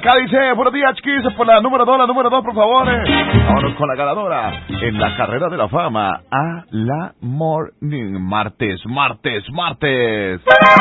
acá dice, buenos días, chiquis, por la número 2, por favor. Vámonos con la ganadora en la carrera de la fama. A la morning. Martes.